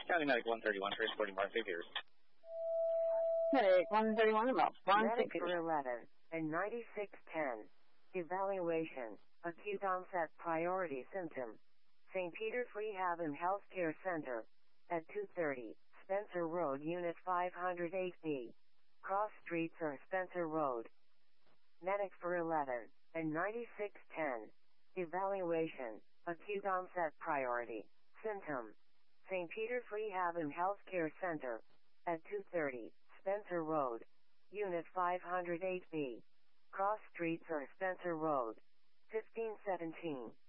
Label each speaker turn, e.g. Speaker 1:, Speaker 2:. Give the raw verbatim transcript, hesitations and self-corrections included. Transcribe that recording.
Speaker 1: County Medic one thirty-one, transporting Mark Figures.
Speaker 2: Medic one thirty-one, about one
Speaker 3: Medic
Speaker 2: sixty.
Speaker 3: for eleven and ninety-six ten. Evaluation. Acute onset priority symptom. Saint Peter's Rehab and Healthcare Center. At two thirty, Spencer Road, Unit five hundred eight B. Cross Streets or Spencer Road. Medic for eleven and ninety-six ten. Evaluation. Acute onset priority symptom. Saint Peter's Rehab and Healthcare Center. At two thirty, Spencer Road, Unit five hundred eight B. Cross Streets or Spencer Road. fifteen seventeen.